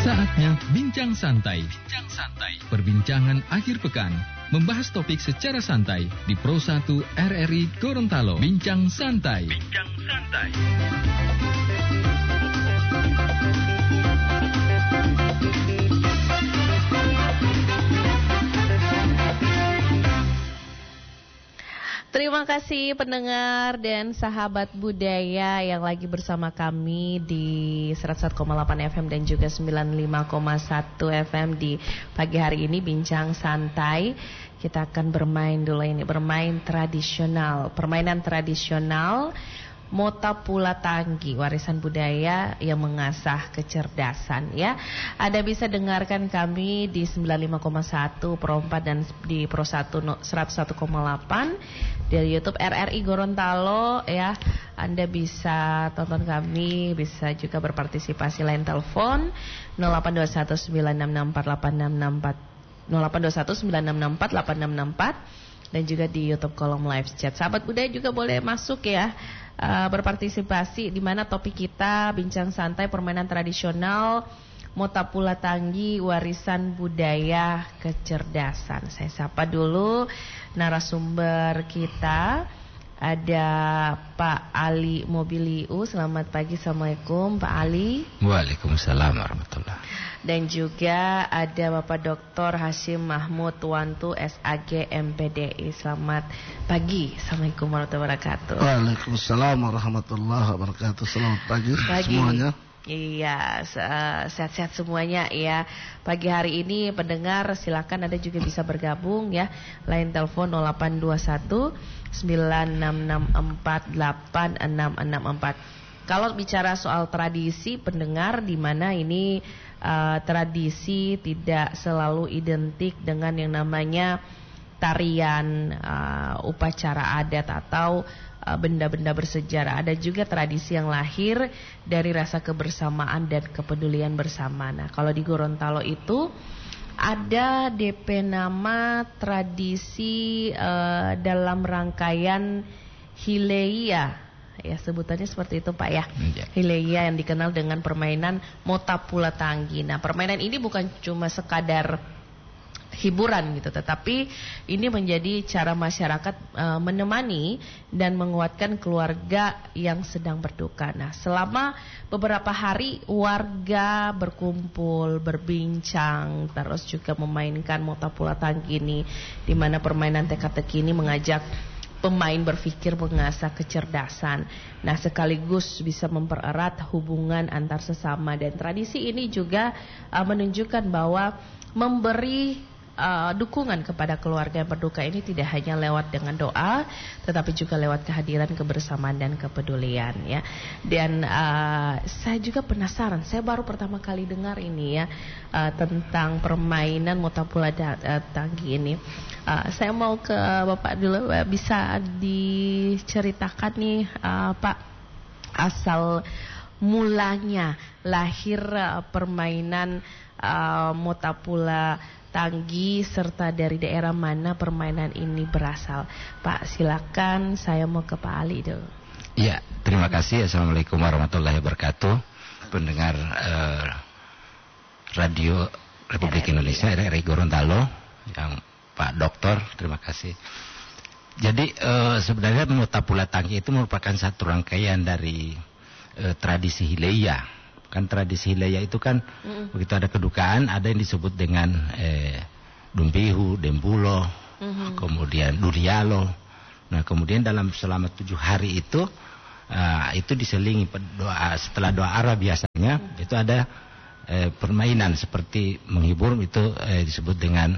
Saatnya Bincang Santai. Perbincangan akhir pekan membahas topik secara santai di Pro 1 RRI Gorontalo. Bincang Santai. Terima kasih pendengar dan sahabat budaya yang lagi bersama kami di 101,8 FM dan juga 95,1 FM di pagi hari ini Bincang Santai. Kita akan bermain dulu ini, permainan tradisional Mota Pula Tanggi, warisan budaya yang mengasah kecerdasan ya. Anda bisa dengarkan kami di 95,1 Pro 4 dan di Pro 1 101,8 dari YouTube RRI Gorontalo ya. Anda bisa tonton kami, bisa juga berpartisipasi lain telepon 082196648664 082196648664 dan juga di YouTube kolom live chat. Sahabat budaya juga boleh masuk ya, berpartisipasi di mana topik kita bincang santai permainan tradisional Mota Pula Tanggi warisan budaya kecerdasan. Saya sapa dulu narasumber kita. Ada Pak Ali Mobiliu. Selamat pagi, Assalamualaikum Pak Ali. Waalaikumsalam warahmatullahi. Dan juga ada Bapak Dr. Hashim Mahmud Tuantu SAG MPDI. Selamat pagi, Assalamualaikum warahmatullahi wabarakatuh. Waalaikumsalam warahmatullahi wabarakatuh. Selamat pagi semuanya. Iya, sehat-sehat semuanya ya. Pagi hari ini pendengar silakan Anda juga bisa bergabung ya. Lain telepon 0821 96648664. Kalau bicara soal tradisi pendengar, di mana ini tradisi tidak selalu identik dengan yang namanya tarian upacara adat atau benda-benda bersejarah. Ada juga tradisi yang lahir dari rasa kebersamaan dan kepedulian bersama. Nah, kalau di Gorontalo itu ada DP nama tradisi dalam rangkaian Hileia, ya sebutannya seperti itu Pak ya. Hileia yang dikenal dengan permainan Mota Pula Tanggi. Nah, permainan ini bukan cuma sekadar hiburan gitu, tetapi ini menjadi cara masyarakat menemani dan menguatkan keluarga yang sedang berduka. Nah, selama beberapa hari warga berkumpul, berbincang, terus juga memainkan Mota Pula Tanggi ini, di mana permainan teka-teki ini mengajak pemain berpikir, mengasah kecerdasan. Nah, sekaligus bisa mempererat hubungan antar sesama, dan tradisi ini juga menunjukkan bahwa memberi dukungan kepada keluarga yang berduka ini tidak hanya lewat dengan doa, tetapi juga lewat kehadiran, kebersamaan dan kepedulian ya. Dan saya juga penasaran, saya baru pertama kali dengar ini ya, tentang permainan Mota Pula Tanggi ini. Saya mau ke Bapak dulu, bisa diceritakan nih Pak, asal mulanya lahir permainan Mota Pula Tanggi serta dari daerah mana permainan ini berasal. Pak, silakan, saya mau ke Pak Ali dulu. Ya, terima kasih. Assalamualaikum warahmatullahi wabarakatuh. Pendengar Radio Republik Indonesia RRI Gorontalo, yang Pak Doktor, terima kasih. Jadi sebenarnya Mota Pula Tanggi itu merupakan satu rangkaian dari tradisi Hileia. Kan tradisi Hileia itu kan begitu ada kedukaan, ada yang disebut dengan Dumpihu, Dempulo, kemudian Durialo. Nah, kemudian selama 7 hari itu diselingi doa. Setelah doa Arab biasanya itu ada permainan seperti menghibur, itu disebut dengan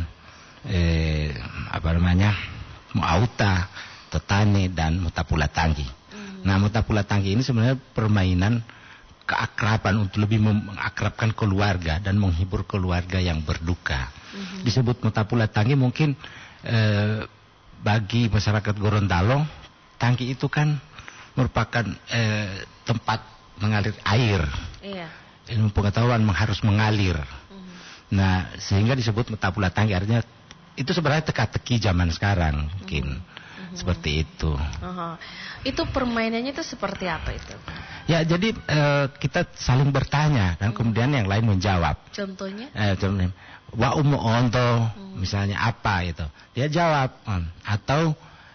Muauta, Tetane dan Mota Pula Tanggi. Nah, Mota Pula Tanggi ini sebenarnya permainan keakraban untuk lebih mengakrabkan keluarga dan menghibur keluarga yang berduka. Disebut Mota Pula Tanggi mungkin bagi masyarakat Gorontalo, tangki itu kan merupakan tempat mengalir air. Iya. Ilmu pengetahuan harus mengalir. Nah, sehingga disebut Mota Pula Tanggi, artinya itu sebenarnya teka-teki zaman sekarang mungkin. Seperti itu. Itu permainannya itu seperti apa itu? Ya, jadi kita saling bertanya dan kemudian yang lain menjawab. Contohnya? Contohnya, wa umu onto, misalnya apa itu. Dia jawab, atau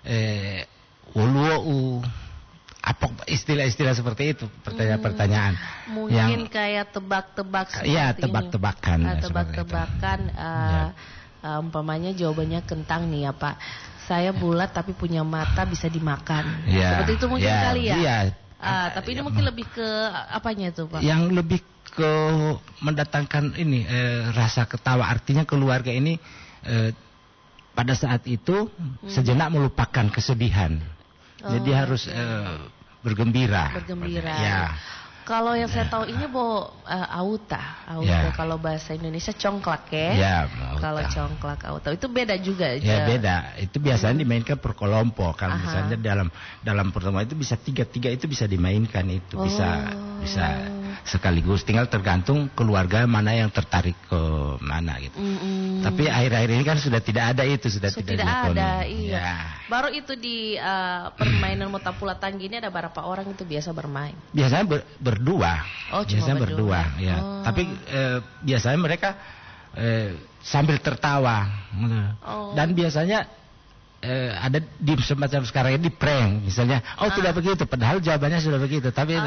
ulu'u, apa istilah-istilah seperti itu, pertanyaan-pertanyaan. Mungkin kayak tebak-tebak seperti Iya, tebak-tebakan. Tebak-tebakan, umpamanya jawabannya kentang nih ya Pak. Saya bulat tapi punya mata bisa dimakan. Ya, seperti itu mungkin kali ya. Iya. Tapi ini mungkin lebih ke apanya itu Pak? Yang lebih ke mendatangkan ini rasa ketawa. Artinya keluarga ini pada saat itu sejenak melupakan kesedihan. Jadi harus bergembira. Ya. Kalau yang saya tahu ini auta ya. Kalau bahasa Indonesia congklak ya. Ya, kalau congklak auta itu beda juga. Ya beda. Itu biasanya dimainkan per kelompok. Kalau misalnya dalam pertemuan itu bisa tiga itu bisa dimainkan itu bisa sekaligus. Tinggal tergantung keluarga mana yang tertarik ke mana gitu. Tapi akhir-akhir ini kan sudah tidak ada itu, sudah tidak ada. Iya. Ya. Baru itu di permainan Mutapula Tanggi ini ada berapa orang itu biasa bermain? Biasanya berdua. Biasanya berdua. Ya. Tapi biasanya mereka sambil tertawa. Dan biasanya ada di semacam sekarang ini prank misalnya. Tidak begitu, padahal jawabannya sudah begitu. Tapi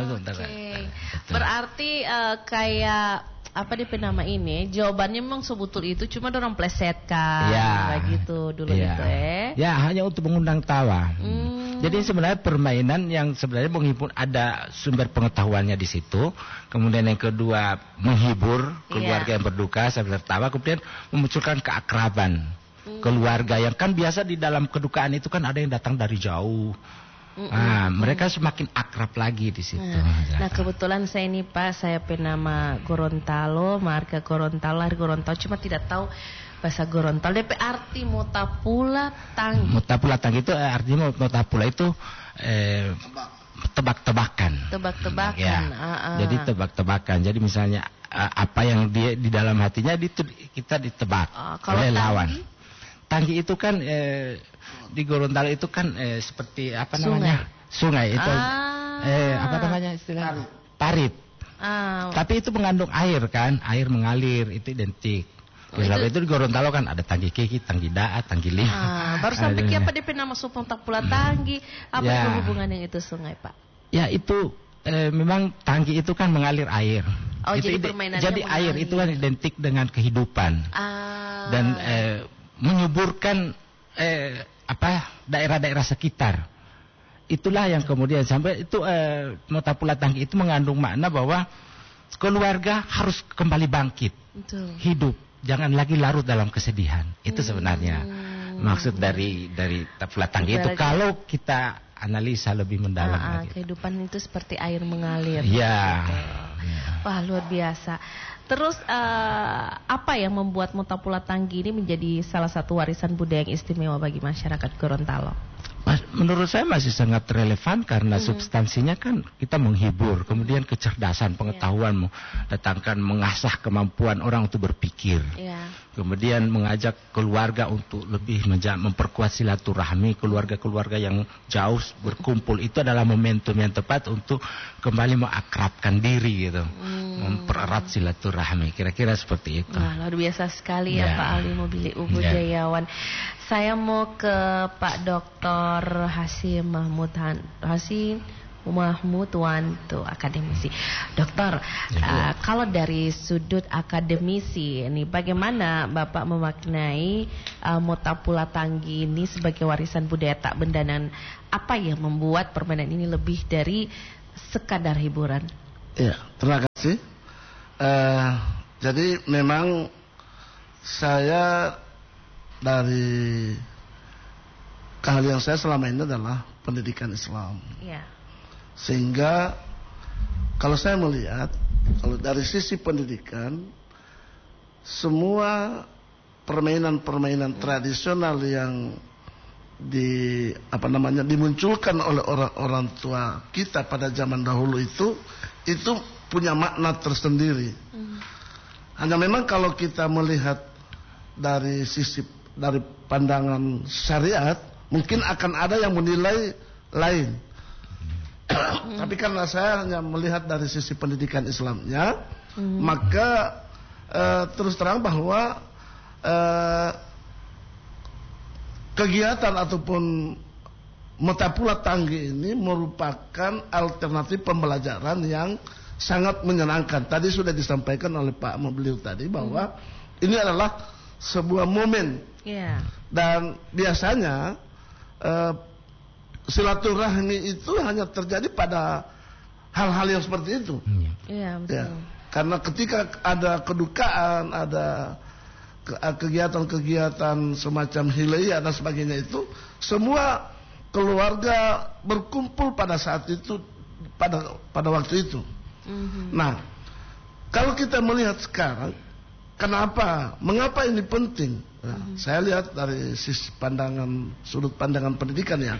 berarti kayak apa nama ini? Jawabannya memang sebetul itu, cuma orang plesetkan. Begitu dulu itu Ya, hanya untuk mengundang tawa. Jadi sebenarnya permainan yang sebenarnya menghibur, ada sumber pengetahuannya di situ. Kemudian yang kedua menghibur keluarga yang berduka sambil tertawa, kemudian memunculkan keakraban keluarga yang kan biasa di dalam kedukaan itu kan ada yang datang dari jauh. Mereka semakin akrab lagi di situ. Nah, kebetulan saya ini Pak, saya penama Gorontalo, marga Gorontalo, lahir Gorontalo, cuma tidak tahu bahasa Gorontalo. DP arti Mutapula Tanggi. Mutapula Tanggi itu artinya Mutapula itu tebak-tebakan. Tebak-tebakan. Jadi tebak-tebakan. Jadi misalnya apa yang dia di dalam hatinya kita ditebak oleh lawan. Tanggi itu kan di Gorontalo itu kan seperti apa namanya? Sungai itu. Apa namanya istilah? Parit. Tapi itu mengandung air kan, air mengalir, itu identik. Itu di Gorontalo kan ada Tanggi Kiki, Tanggi Daat, Tanggi Lim. Baru sampai apa DP nama Mutapula Tanggi? Apa itu hubungan yang itu sungai Pak? Ya itu memang Tanggi itu kan mengalir air. Jadi permainannya jadi air itu kan identik dengan kehidupan. Dan menyuburkan daerah-daerah sekitar. Itulah yang kemudian sampai itu Mutapula Tanggi itu mengandung makna bahwa keluarga harus kembali bangkit. Hidup, jangan lagi larut dalam kesedihan. Itu sebenarnya maksud dari Mutapula Tanggi itu kalau kita analisa lebih mendalam lagi. Kehidupan itu seperti air mengalir. Ya. Wah, luar biasa. Terus apa yang membuat Mutapula Tanggi ini menjadi salah satu warisan budaya yang istimewa bagi masyarakat Gorontalo? Menurut saya masih sangat relevan karena substansinya kan kita menghibur, kemudian kecerdasan, pengetahuan, datangkan mengasah kemampuan orang untuk berpikir, kemudian mengajak keluarga untuk lebih memperkuat silaturahmi, keluarga-keluarga yang jauh berkumpul, itu adalah momentum yang tepat untuk kembali mengakrabkan diri gitu, mempererat silaturahmi, kira-kira seperti itu. Wah, luar biasa sekali ya Pak Ali Mobili Budayawan. Saya mau ke Pak Dr. Hasim Mahmud Wanto, akademisi. Dokter, kalau dari sudut akademisi ini, bagaimana Bapak memaknai Mutapula Tanggi ini sebagai warisan budaya tak benda, dan apa yang membuat permainan ini lebih dari sekadar hiburan? Ya, terima kasih. Jadi memang saya dari keahlian saya selama ini adalah pendidikan Islam. Sehingga kalau saya melihat, kalau dari sisi pendidikan, semua permainan-permainan tradisional yang dimunculkan oleh orang tua kita pada zaman dahulu itu punya makna tersendiri. Hanya memang kalau kita melihat dari pandangan syariat, Mungkin akan ada yang menilai lain. Tapi karena saya hanya melihat dari sisi pendidikan Islamnya, maka terus terang bahwa kegiatan ataupun Mutapula Tanggi ini merupakan alternatif pembelajaran yang sangat menyenangkan. Tadi sudah disampaikan oleh Pak Beliau tadi bahwa ini adalah sebuah momen. Dan biasanya silaturahmi itu hanya terjadi pada hal-hal yang seperti itu. Betul. Karena ketika ada kedukaan, ada kegiatan-kegiatan semacam hilaiah dan sebagainya itu, semua keluarga berkumpul pada saat itu, pada waktu itu. Nah, kalau kita melihat sekarang, mengapa ini penting? Nah, saya lihat dari sudut pandangan pendidikan ya.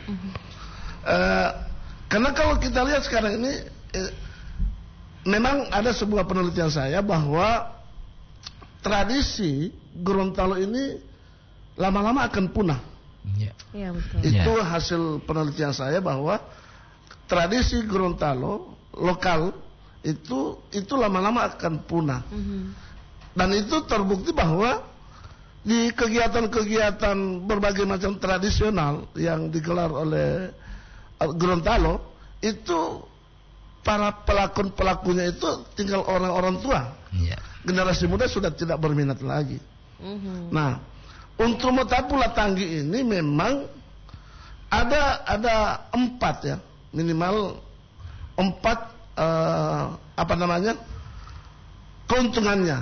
Karena kalau kita lihat sekarang ini, memang ada sebuah penelitian saya bahwa tradisi Gorontalo ini lama-lama akan punah. Betul. Itu hasil penelitian saya bahwa tradisi Gorontalo lokal itu lama-lama akan punah. Dan itu terbukti bahwa di kegiatan-kegiatan berbagai macam tradisional yang digelar oleh Gorontalo itu para pelakon-pelakunya itu tinggal orang-orang tua. Generasi muda sudah tidak berminat lagi. Nah, untuk Mutapula Tanggi ini memang ada 4 ya, minimal 4 keuntungannya.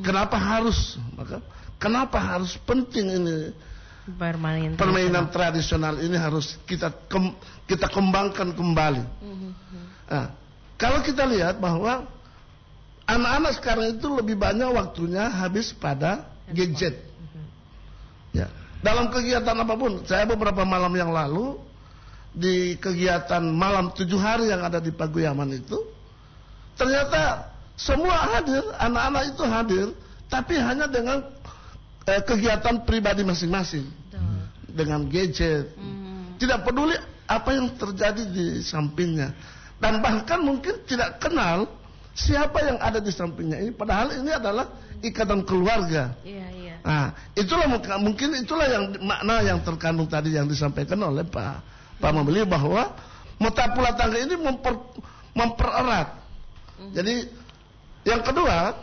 Kenapa harus penting ini permainan tradisional ini harus kita kembangkan kembali. Nah, kalau kita lihat bahwa anak-anak sekarang itu lebih banyak waktunya habis pada gadget. Ya, dalam kegiatan apapun, saya beberapa malam yang lalu di kegiatan malam 7 hari yang ada di Paguyaman itu, ternyata semua hadir, anak-anak itu hadir, tapi hanya dengan kegiatan pribadi masing-masing, dengan gadget, tidak peduli apa yang terjadi di sampingnya, dan bahkan mungkin tidak kenal siapa yang ada di sampingnya ini, padahal ini adalah ikatan keluarga. Nah, mungkin itulah yang makna yang terkandung tadi yang disampaikan oleh Pak Membeli bahwa Mutapula Tanggi ini mempererat. Jadi yang kedua,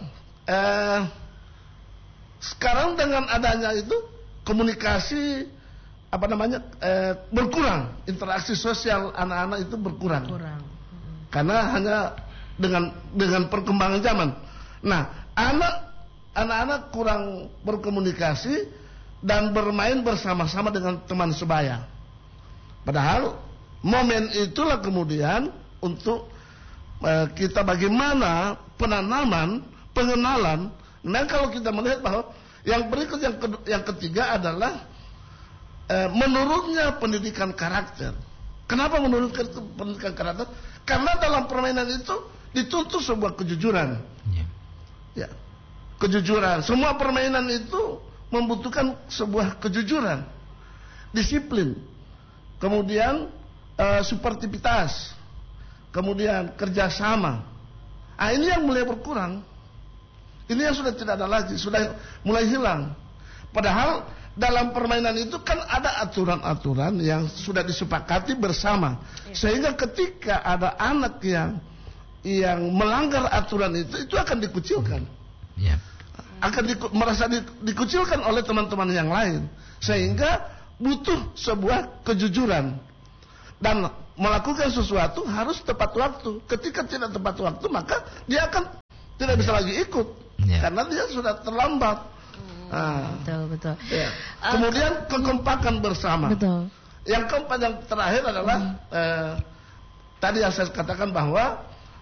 sekarang dengan adanya itu komunikasi berkurang, interaksi sosial anak-anak itu berkurang. Karena hanya dengan perkembangan zaman. Nah, anak-anak kurang berkomunikasi dan bermain bersama-sama dengan teman sebaya. Padahal momen itulah kemudian untuk kita bagaimana pengenalan. Nah, kalau kita melihat bahwa yang berikut yang ketiga adalah menurunnya pendidikan karakter. Kenapa menurunkan pendidikan karakter? Karena dalam permainan itu dituntut sebuah kejujuran. Ya, kejujuran. Semua permainan itu membutuhkan sebuah kejujuran, disiplin, kemudian sportivitas, kemudian kerjasama. Ini yang mulai berkurang. Ini yang sudah tidak ada lagi, sudah mulai hilang. Padahal dalam permainan itu kan ada aturan-aturan yang sudah disepakati bersama, sehingga ketika ada anak yang melanggar aturan itu akan dikucilkan, akan merasa dikucilkan oleh teman-teman yang lain, sehingga butuh sebuah kejujuran dan melakukan sesuatu harus tepat waktu. Ketika tidak tepat waktu, maka dia akan tidak bisa lagi ikut karena dia sudah terlambat. Betul. Ya. Kemudian kekompakan bersama. Betul. Yang keempat, yang terakhir adalah tadi yang saya katakan bahwa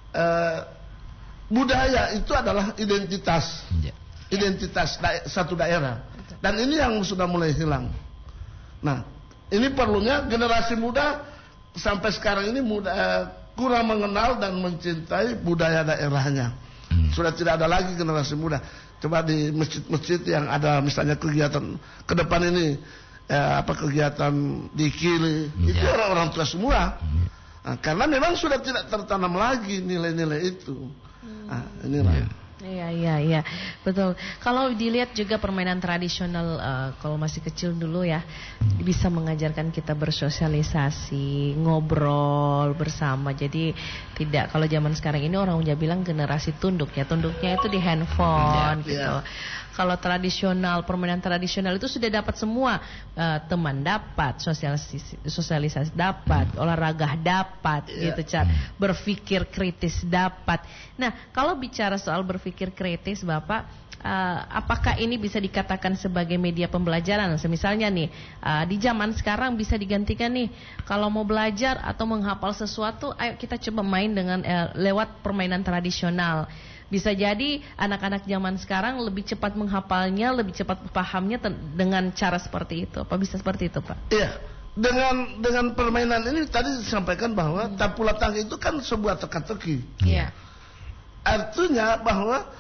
budaya itu adalah identitas, satu daerah. Dan ini yang sudah mulai hilang. Nah, ini perlunya generasi muda sampai sekarang ini kurang mengenal dan mencintai budaya daerahnya. Sudah tidak ada lagi generasi muda. Coba di masjid-masjid yang ada misalnya kegiatan ke depan ini, kegiatan dikir, itu orang tua semua. Nah, karena memang sudah tidak tertanam lagi nilai-nilai itu. Inilah. Iya, betul. Kalau dilihat juga permainan tradisional kalau masih kecil dulu ya, bisa mengajarkan kita bersosialisasi, ngobrol bersama. Jadi tidak, kalau zaman sekarang ini orang udah bilang generasi tunduk ya, tunduknya itu di handphone gitu. Kalau tradisional, permainan tradisional itu sudah dapat semua, teman dapat, sosialisasi dapat, olahraga dapat, gitu Cak. Berpikir kritis dapat. Nah, kalau bicara soal berpikir kritis, Bapak, apakah ini bisa dikatakan sebagai media pembelajaran? Misalnya nih, di zaman sekarang bisa digantikan nih, kalau mau belajar atau menghafal sesuatu, ayo kita coba main dengan lewat permainan tradisional. Bisa jadi anak-anak zaman sekarang lebih cepat menghafalnya, lebih cepat pahamnya dengan cara seperti itu. Apa bisa seperti itu, Pak? Iya. Dengan permainan ini tadi disampaikan bahwa tapula tangki itu kan sebuah teka-teki. Iya. Artinya bahwa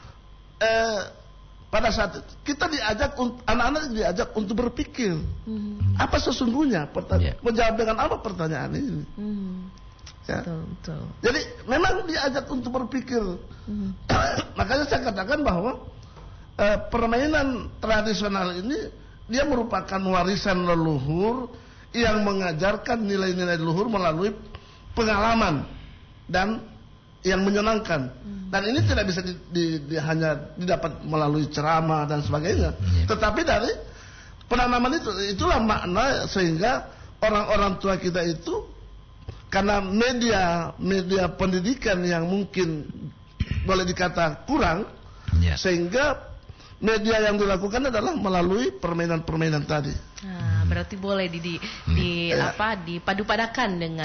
pada saat kita diajak, anak-anak diajak untuk berpikir. Apa sesungguhnya? Menjawab dengan apa pertanyaan ini? Ya. Betul. Jadi memang diajak untuk berpikir. Makanya saya katakan bahwa permainan tradisional ini dia merupakan warisan leluhur yang mengajarkan nilai-nilai leluhur melalui pengalaman dan yang menyenangkan. Dan ini tidak bisa hanya didapat melalui ceramah dan sebagainya. Tetapi dari penanaman itulah makna sehingga orang-orang tua kita itu, karena media pendidikan yang mungkin boleh dikata kurang, sehingga media yang dilakukan adalah melalui permainan-permainan tadi. Berarti boleh dipadu-padakan dengan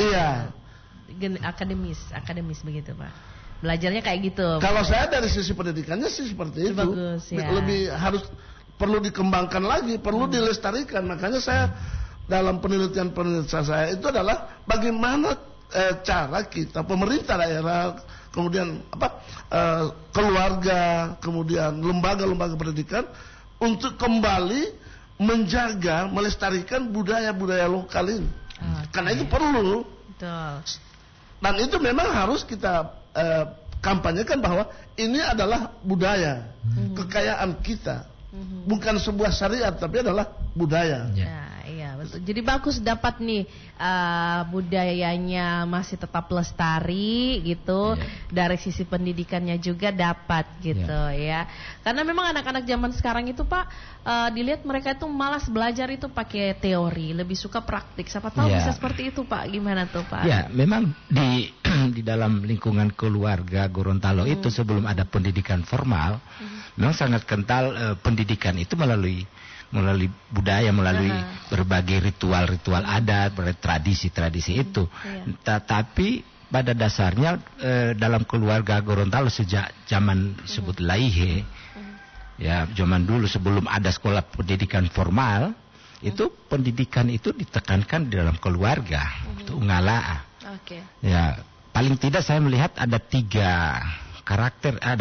akademis begitu, Pak. Belajarnya kayak gitu. Kalau saya dari sisi pendidikannya sih seperti itu. Bagus, ya. Lebih perlu dikembangkan lagi, perlu dilestarikan. Makanya saya dalam penelitian saya itu adalah bagaimana cara kita, pemerintah daerah, kemudian keluarga, kemudian lembaga-lembaga pendidikan untuk kembali menjaga, melestarikan budaya-budaya lokal ini. Karena itu perlu. Betul. Dan itu memang harus kita kampanyekan bahwa ini adalah budaya, kekayaan kita. Bukan sebuah syariat, tapi adalah budaya. Iya, betul. Jadi bagus dapat nih budayanya masih tetap lestari gitu. Dari sisi pendidikannya juga dapat gitu ya. Karena memang anak-anak zaman sekarang itu Pak, dilihat mereka itu malas belajar itu pakai teori, lebih suka praktik. Siapa tahu bisa seperti itu Pak. Gimana tuh Pak? Ya, memang di dalam lingkungan keluarga Gorontalo itu sebelum ada pendidikan formal, memang sangat kental pendidikan itu melalui budaya, melalui berbagai ritual-ritual adat, tradisi-tradisi itu. Tetapi pada dasarnya dalam keluarga Gorontalo sejak zaman disebut Laihe, ya zaman dulu sebelum ada sekolah pendidikan formal, itu pendidikan itu ditekankan di dalam keluarga, itu ungalaa. Ya, paling tidak saya melihat ada 3 karakter, ada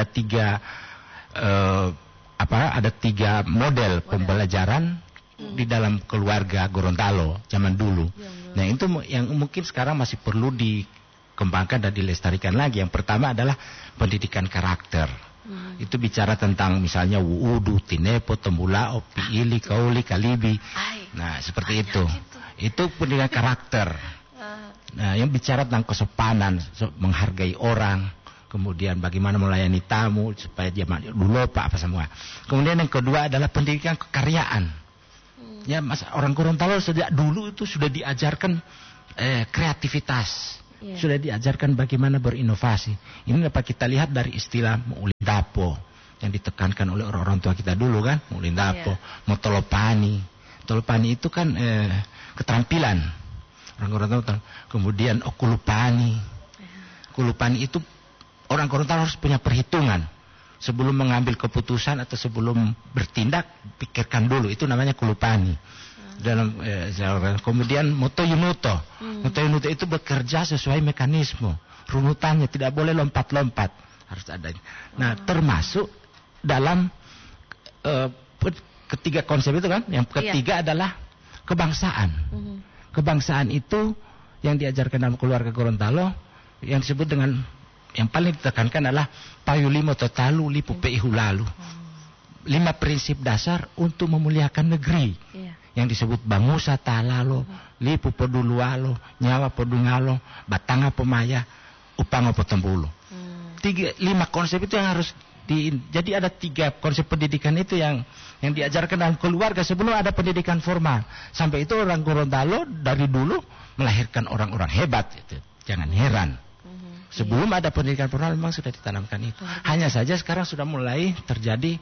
3 model pembelajaran di dalam keluarga Gorontalo zaman dulu. Nah, itu yang mungkin sekarang masih perlu dikembangkan dan dilestarikan lagi. Yang pertama adalah pendidikan karakter. Itu bicara tentang misalnya wudu, tinepo, tembulao, piili, kauli, kalibi. Nah, seperti itu. Itu pendidikan karakter. Nah, yang bicara tentang kesopanan, menghargai orang. Kemudian bagaimana melayani tamu supaya dia dulu apa semua. Kemudian yang kedua adalah pendidikan kekaryaan. Ya, orang Gorontalo sejak dulu itu sudah diajarkan kreativitas. Sudah diajarkan bagaimana berinovasi. Ini dapat kita lihat dari istilah Mulindapo yang ditekankan oleh orang-orang tua kita dulu kan, Mulindapo, Motolopani. Motolopani itu kan keterampilan. Orang Gorontalo. Kemudian Okulupani. Okulupani itu orang Gorontalo harus punya perhitungan sebelum mengambil keputusan atau sebelum bertindak, pikirkan dulu. Itu namanya kulupani. Kemudian Motoyunuto. Motoyunuto itu bekerja sesuai mekanisme, runutannya tidak boleh lompat-lompat, harus ada. Nah, termasuk dalam ketiga konsep itu kan, yang ketiga adalah kebangsaan. Kebangsaan itu yang diajarkan dalam keluarga Gorontalo yang disebut dengan, yang paling ditekankan adalah payulimo totalu lipu peihu lalu. 5 prinsip dasar untuk memuliakan negeri. Yang disebut bangusa talalo, lipu podulualo, nyawa podungalo, batanga pemaya, upanga potembulu. 5 konsep itu yang harus jadi ada 3 konsep pendidikan itu yang diajarkan dalam keluarga sebelum ada pendidikan formal. Sampai itu orang Gorontalo dari dulu melahirkan orang-orang hebat itu. Jangan heran. Sebelum ada pendidikan formal memang sudah ditanamkan itu. Hanya saja sekarang sudah mulai terjadi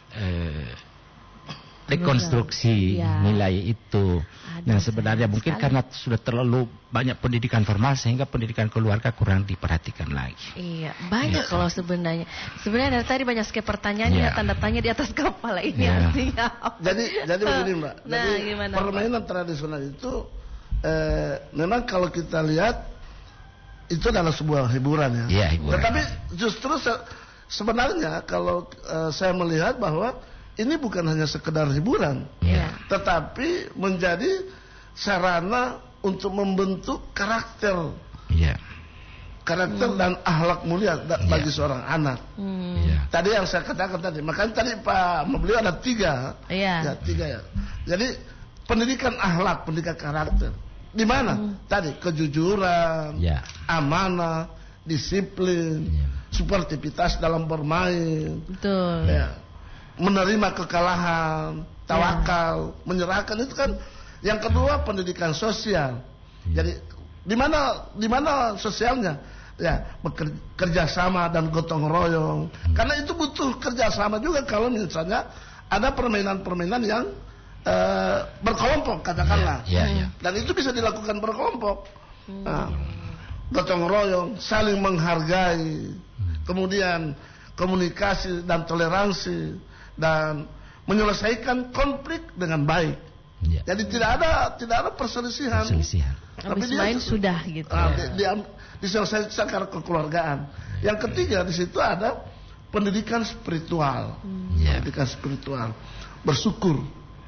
rekonstruksi nilai itu. Nah sebenarnya mungkin karena sudah terlalu banyak pendidikan formal sehingga pendidikan keluarga kurang diperhatikan lagi. Iya, banyak kalau sebenarnya. Sebenarnya dari tadi banyak sekali pertanyaan ya, tanda tanya di atas kepala ini artinya apa? Jadi begini Mbak. Nah, jadi gimana, permainan tradisional itu memang kalau kita lihat itu adalah sebuah hiburan ya. Iya, hiburan. Tetapi justru sebenarnya kalau saya melihat bahwa ini bukan hanya sekedar hiburan, tetapi menjadi sarana untuk membentuk karakter, karakter dan akhlak mulia bagi seorang anak. Tadi yang saya katakan tadi, makanya tadi Pak beliau ada 3, tiga ya. Jadi pendidikan akhlak, pendidikan karakter, di mana? Tadi kejujuran, amanah, disiplin, sportivitas dalam bermain. Betul. Menerima kekalahan, tawakal, menyerahkan itu kan. Yang kedua pendidikan sosial. Jadi di mana sosialnya? Ya, bekerja sama dan gotong royong. Karena itu butuh kerjasama juga kalau misalnya ada permainan-permainan yang berkelompok katakanlah. Dan itu bisa dilakukan berkelompok. Gotong royong, saling menghargai, kemudian komunikasi dan toleransi, dan menyelesaikan konflik dengan baik. Jadi tidak ada perselisihan. Tapi main sudah gitu. Diselesaikan secara kekeluargaan. Yang ketiga di situ ada pendidikan spiritual. Pendidikan spiritual. Bersyukur.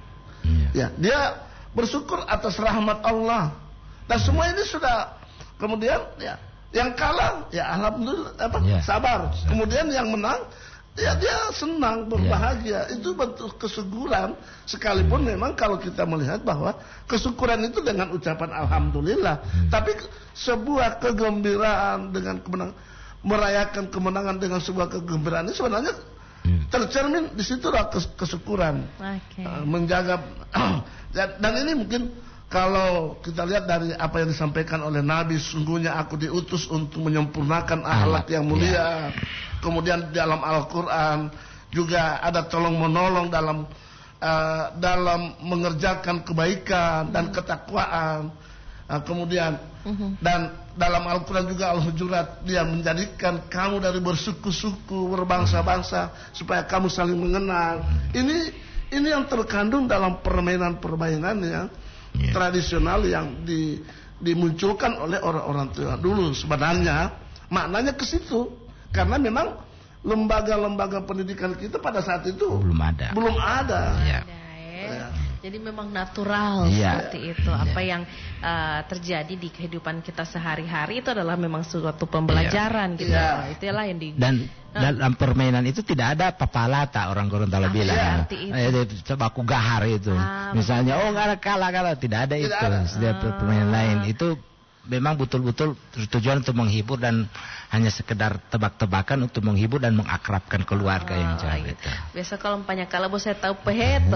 Dia bersyukur atas rahmat Allah. Dan semua ini sudah kemudian yang kalah alhamdulillah sabar. Kemudian yang menang dia senang, berbahagia. Itu bentuk kesyukuran. Sekalipun memang kalau kita melihat bahwa kesyukuran itu dengan ucapan alhamdulillah, tapi sebuah kegembiraan dengan kemenangan, merayakan kemenangan dengan sebuah kegembiraan ini sebenarnya tercermin di situlah kesyukuran. Menjaga dan ini mungkin kalau kita lihat dari apa yang disampaikan oleh Nabi, sungguhnya aku diutus untuk menyempurnakan akhlak yang mulia. Kemudian dalam Al-Quran juga ada tolong menolong dalam mengerjakan kebaikan dan ketakwaan. Kemudian dan dalam Al-Quran juga Al-Hujurat, dia menjadikan kamu dari bersuku-suku, berbangsa-bangsa supaya kamu saling mengenal. Ini yang terkandung dalam permainan-permainan yang tradisional yang dimunculkan oleh orang-orang tua dulu. Sebenarnya maknanya ke situ. Karena memang lembaga-lembaga pendidikan kita pada saat itu belum ada. Jadi memang natural seperti itu. Apa yang terjadi di kehidupan kita sehari-hari itu adalah memang suatu pembelajaran gitu. Itulah yang dan dalam permainan itu tidak ada papalata, orang Gorontalo bilang. Baku gahar itu. Misalnya nggak ada kalah, tidak ada itu. Setiap permainan lain itu memang betul-betul tujuan untuk menghibur dan hanya sekedar tebak-tebakan untuk menghibur dan mengakrabkan keluarga yang jauh. Biasa kalau banyak kalah bos saya tahu peheto.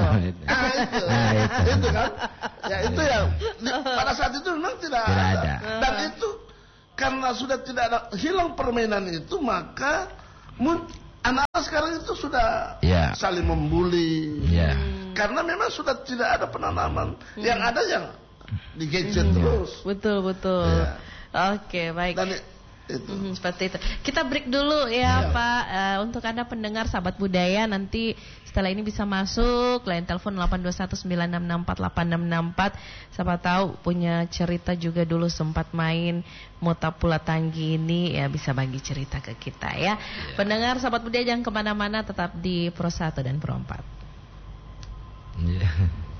Itu kan. Ya itu ya. Pada saat itu memang tidak ada. Dan itu karena sudah tidak ada, hilang permainan itu, maka anak-anak sekarang itu sudah saling membuli. Karena memang sudah tidak ada penanaman. Yang ada yang di gadget terus. Betul. Oke, baik. Dan seperti itu. Kita break dulu ya Pak. Untuk Anda pendengar sahabat budaya, nanti setelah ini bisa masuk line telepon 82196648664. Siapa tahu punya cerita juga dulu sempat main Motapula Tanggi ini, ya bisa bagi cerita ke kita ya. Pendengar sahabat budaya jangan kemana-mana, tetap di Pro 1 dan Pro 4.